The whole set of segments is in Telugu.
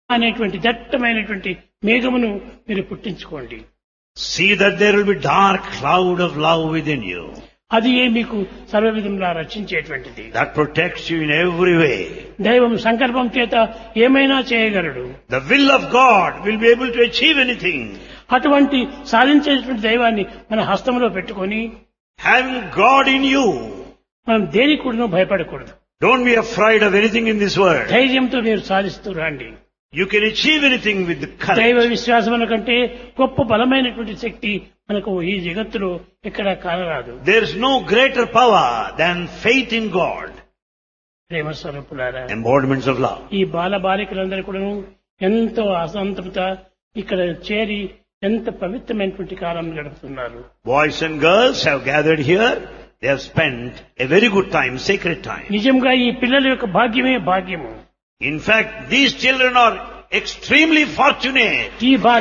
అనేటువంటి దట్టమైనటువంటి మేఘమును మీరు పుట్టించుకోండి. See that there will be dark cloud of love within you. అది మీకు సర్వవిధంగా రక్షించేటువంటిది. That protects you in every way. దైవం సంకల్పం చేత ఏమైనా చేయగలడు. The will of God will be able to achieve anything. అటువంటి సాధించేటువంటి దైవాన్ని మన హస్తంలో పెట్టుకొని Having God in you, మనం దేనికి కూడా భయపడకూడదు. don't be afraid of anything in this world. ధైర్యంతో మీరు సాధిస్తూ రండి. You can achieve anything with the దైవ courage. విశ్వాసముల కంటే గొప్ప బలమైనటువంటి శక్తి మనకు ఈ జగత్తులో ఎక్కడ కానరాదు. There is no greater power than faith in God. ప్రేమ స్వరూపులారా, Embodiments of love. ఈ బాల బాలికలందరూ కూడా ఎంతో అసంతృత ఇక్కడ చేరి ఎంత పవిత్రమైనటువంటి కాలం గడుపుతున్నారు. Boys and girls have gathered here. They have spent a very good time, sacred time. నిజంగా ఈ పిల్లల యొక్క భాగ్యమే భాగ్యము. In fact, these children are extremely fortunate.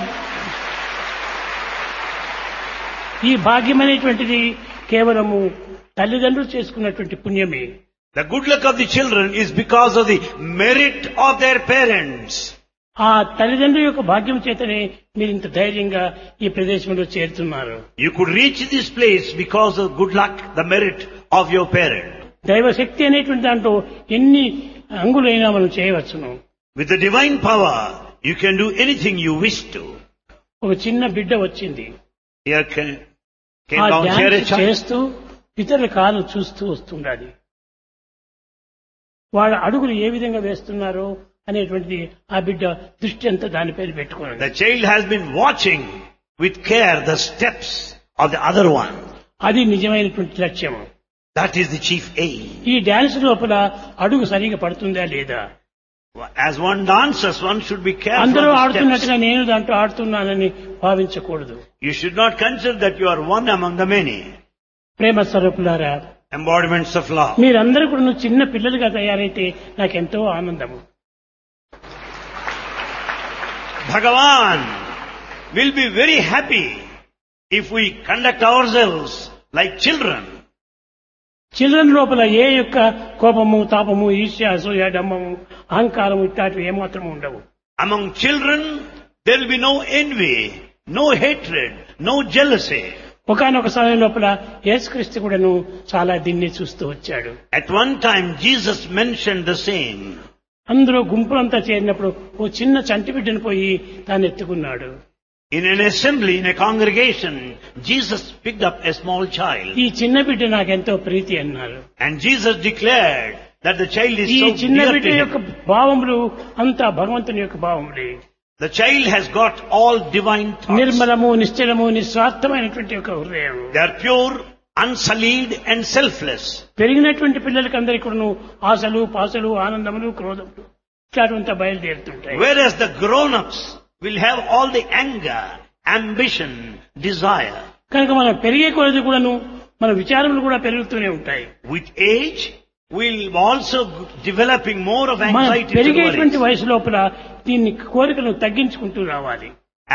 ఈ భాగ్యం అనేటువంటిది కేవలము తల్లిదండ్రులు చేసుకున్నటువంటి పుణ్యమే. The good luck of the children is because of the merit of their parents. ఆ తల్లిదండ్రుల యొక్క భాగ్యం చేతనే మీరు ఇంత ధైర్యంగా ఈ ప్రదేశంలో చేరుతున్నారు. You could reach this place because of good luck, the merit of your parent. దైవశక్తి అనేటువంటి దాంట్లో ఎన్ని అంగులైనా మనం చేయవచ్చును. With the divine power, you can do anything you wish to. ఒక చిన్న బిడ్డ వచ్చింది. Here came ఆ down here a dance child. చేస్తూ ఇతరుల కాలు చూస్తూ వస్తుండాలి. వాళ్ళ అడుగులు ఏ విధంగా వేస్తున్నారో అనేటువంటిది ఆ బిడ్డ దృష్టి అంతా దానిపై పెట్టుకున్నాడు. The child has been watching with care the steps of the other one. అది నిజమైనటువంటి లక్ష్యము. That is the chief aim. ఈ డాన్స్ లోపల అడుగు సరిగా పడుతుందా లేదా? As one dances, one should be careful అందరూ of the ఆడుతున్నట్టుగా steps. నేను దాంట్లో ఆడుతున్నానని భావించకూడదు. You should not consider that you are one among the many. ప్రేమ స్వరూపులారా, Embodiments of love. మీరందరూ కూడా చిన్న పిల్లలుగా తయారైతే నాకెంతో ఆనందము. Bhagavan will be very happy if we conduct ourselves like children. Children లోపల ఏ యొక్క కోపము, తాపము, ఈర్ష్య, అసూయ, డంబము, అహంకారము ఇట్లాంటివి ఏమాత్రం ఉండవు. Among children, there will be no envy, no hatred, no jealousy. ఒకానొక సమయం లోపల యేసుక్రీస్తు కూడాను చాలా దీన్ని చూస్తూ వచ్చాడు. At one time, Jesus mentioned the same. అందరూ గుంపులంతా చేరినప్పుడు ఓ చిన్న చంటి బిడ్డను పోయి తాను ఎత్తుకున్నాడు. In an assembly, in a congregation, Jesus picked up a small child. ఈ చిన్న బిడ్డ నాకెంతో ప్రీతి అన్నారు. And Jesus declared that the child is ఈ so చిన్న dear బిడ్డ to యొక్క him. భావములు అంతా భగవంతుని యొక్క భావములే. The child has got all divine thoughts. నిర్మలము, నిశ్చలము, నిస్వార్థమైనటువంటి ఒక హృదయం. They are pure, unsullied and selfless. పెరిగినటువంటి పిల్లలకి అందరికీ కూడాను ఆశలు, పాసలు, ఆనందములు, క్రోధములు ఇట్లాంటివంతా బయలుదేరుతుంటాయి. Whereas the grown-ups will have all the anger, ambition, desire. కనుక మనం పెరిగే కొలది కూడాను మన విచారములు కూడా పెరుగుతూనే ఉంటాయి. With age, we'll also developing more of మనం anxiety. పెరిగేటువంటి వయసు లోపల దీన్ని కోరికను తగ్గించుకుంటూ రావాలి.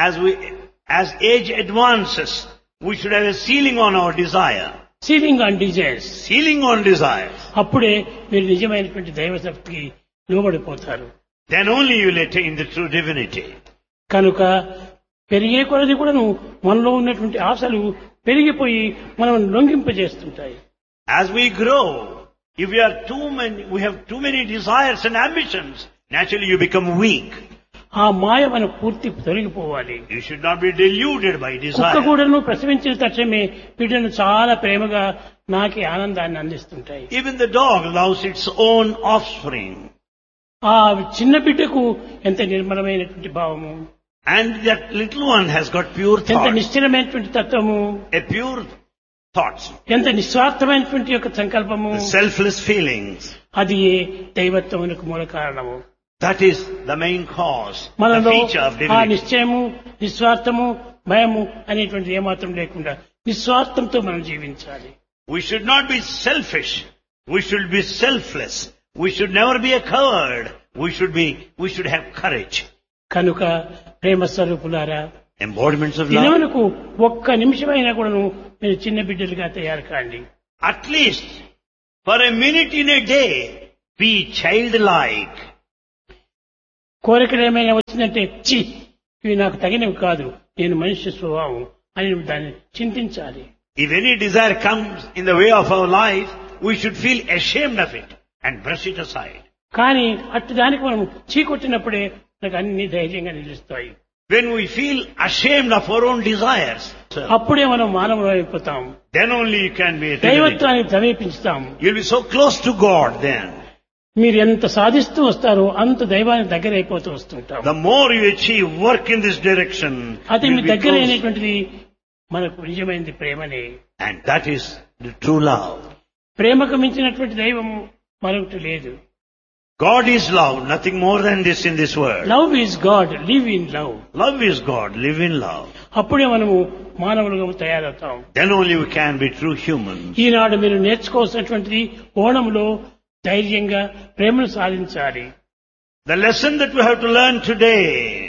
As age advances, we should have a ceiling on our desire. Ceiling on desires. Ceiling on desires. అప్పుడే మీరు నిజమైనటువంటి దైవశక్తికి లోబడిపోతారు. Then only you will attain the true divinity. కనుక పెరిగే కొలది కూడాను మనలో ఉన్నటువంటి ఆశలు పెరిగిపోయి మనం లొంగింపజేస్తుంటాయి. As we grow, if we have too many desires and ambitions, naturally you become weak. ఆ మాయ మనకు పూర్తి తొలగిపోవాలి. You should not be deluded by కుక్క desire. కూడాను ప్రసవించిన తక్షణమే బిడ్డను చాలా ప్రేమగా నాకి ఆనందాన్ని అందిస్తుంటాయి. Even the dog loves its own offspring. ఆ చిన్న బిడ్డకు ఎంత నిర్మలమైనటువంటి భావము, And that little one has got pure ఎంత thoughts, నిశ్చలమైనటువంటి తత్వము, a pure thoughts, ఎంత నిస్వార్థమైనటువంటి యొక్క సంకల్పము. selfless feelings. అది దైవత్వమునకు మూల కారణము. That is the main cause, the మనలో feature of ఆ divinity. నిశ్చయము, నిస్వార్థము, భయము అనేటువంటిది ఏమాత్రం లేకుండా నిస్వార్థంతో మనం జీవించాలి. We should not be selfish. We should be selfless. We should never be a coward. We should have courage. కనుక ప్రేమ స్వరూపులారా, Embodiments of love. దినమునకు ఒక్క నిమిషమైనా కూడాను మీరు చిన్న బిడ్డలుగా తయారు కాండి. At least for a minute in a day, be childlike. కోరికలు ఏమైనా వచ్చిందంటే చి ఇవి నాకు తగినవి కాదు, నేను మనిషి స్వభావం అని దాన్ని చింతించాలి. If any desire comes in the way of our life, we should feel ashamed of it and brush it aside. కానీ అట్టి దానికి మనం చీకొట్టినప్పుడే మనకు అన్ని ధైర్యంగా నిలుస్తాయి. When we feel ashamed of our own desires, అప్పుడే మనం మానవులు అయిపోతాం. then only you can be దైవత్వానికి సమీపిస్తాం. You'll be so close to God then. మీరు ఎంత సాధిస్తూ వస్తారో అంత దైవానికి దగ్గర అయిపోతూ వస్తుంటాం. The more you achieve work in this direction, అది మీ you'll be దగ్గర close. అయినటువంటిది మనకు నిజమైనది ప్రేమనే. And that is the true love. ప్రేమకు మించినటువంటి దైవము మరొకటి లేదు. God is love, nothing more than this in this world. Love is God, live in love. Love is God, live in love. అప్పుడే మనము మానవులుగా తయారవుతాం. Then only we can be true humans. ఈనాడు మీరు నేర్చుకోవాల్సినటువంటిది ఓణంలో ధైర్యంగా ప్రేమను సాధించాలి. The lesson that we have to learn today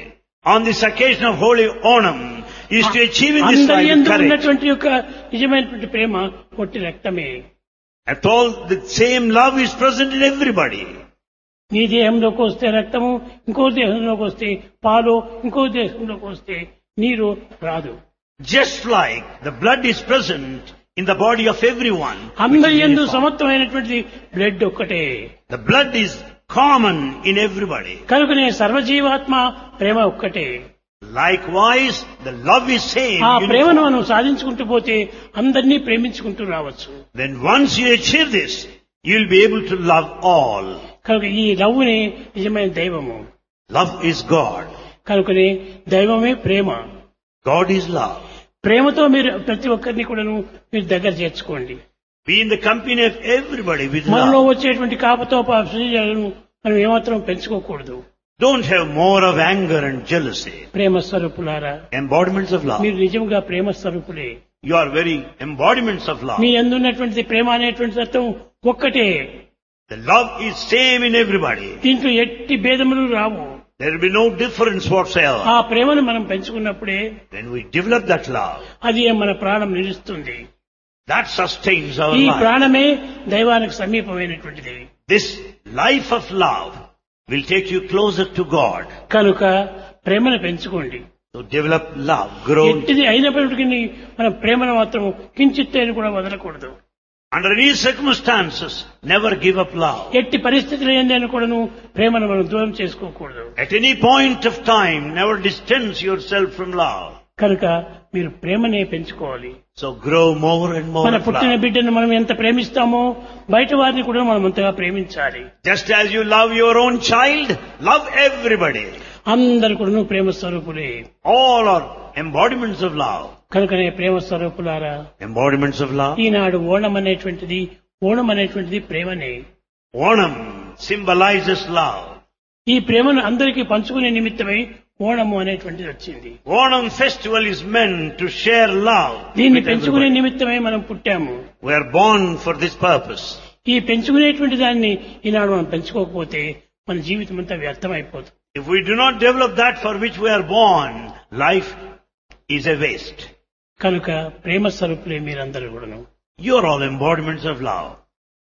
on this occasion of Holy Onam is to achieve in this అందరి life యందు courage. ఉన్నటువంటి యొక్క నిజమైనటువంటి ప్రేమ పొట్టి రక్తమే. After all, the same love is present in everybody. నీ దేహంలోకి వస్తే రక్తము, ఇంకో దేహంలోకి వస్తే పాలు, ఇంకో దేహంలోకి వస్తే నీరు రాదు. Just like the blood is present in the body of everyone. అందరి యందు సమత్వమైనటువంటి బ్లడ్ ఒక్కటే. The blood is common in everybody. కనుకనే సర్వజీవాత్మ ప్రేమ ఒక్కటే. Likewise, the love is same. ఆ ప్రేమను uniform. మనం సాధించుకుంటూ పోతే అందరినీ ప్రేమించుకుంటూ రావచ్చు. Then once you achieve this, you will be able to love all. కనుక ఈ లవ్వునే నిజమైన దైవము. Love is God. కనుకనే దైవమే ప్రేమ. God is love. ప్రేమతో మీరు ప్రతి ఒక్కరిని కూడా మీరు దగ్గర చేర్చుకోండి. Be in the company of everybody with మనలో love. వచ్చేటువంటి కాపతోపాలను మనం ఏమాత్రం పెంచుకోకూడదు. Don't have more of anger and jealousy. ప్రేమ స్వరూపులారా, Embodiments of love. మీరు నిజంగా ప్రేమ స్వరూపులే. You are very embodiments of love. మీ అందున్నటువంటి ప్రేమ అనేటువంటి తత్వం ఒక్కటే. The love is same in everybody. దీంట్లో ఎట్టి భేదములు రావు. There will be no difference whatsoever. ఆ ప్రేమను మనం పెంచుకున్నప్పుడే When we develop that love, అది మన ప్రాణం నిలుస్తుంది. that sustains our ఈ life. ప్రాణమే దైవానికి సమీపమైనటువంటిది. This life of love will take you closer to God. కనుక ప్రేమను పెంచుకోండి. So develop love, grow. ఎట్టిది అయినప్పటికీ మనం ప్రేమను మాత్రం కించిత్తేను కూడా వదలకూడదు. Under any circumstances, never give up love. ఎట్టి పరిస్థితులు ఏందని కూడాను ప్రేమను మనం దూరం చేసుకోకూడదు. At any point of time, never distance yourself from love. కనుక మీరు ప్రేమనే పెంచుకోవాలి. So grow more and more మన of పుట్టిన love. బిడ్డను మనం ఎంత ప్రేమిస్తామో బయట వారిని కూడా మనం అంతగా ప్రేమించాలి. Just as you love your own child, love everybody. అందరు కూడా ప్రేమ స్వరూపులే. All are embodiments of love. కనుకనే ప్రేమ స్వరూపులారా, Embodiments of love. ఈనాడు ఓణం అనేటువంటిది ప్రేమనే. Onam symbolizes love. ఈ ప్రేమను అందరికీ పంచుకునే నిమిత్తమై ఓణము అనేటువంటిది వచ్చింది. Onam festival is meant to share love. దీన్ని with పెంచుకునే everybody. నిమిత్తమై మనం పుట్టాము. We are born for this purpose. ఈ పెంచుకునేటువంటి దాన్ని ఈనాడు మనం పెంచుకోకపోతే మన జీవితం అంతా వ్యర్థమైపోతుంది. If we do not develop that for which we are born, life is a waste. కనుక ప్రేమ స్వరూపులే మీరందరూ కూడాను. You are all embodiments of love.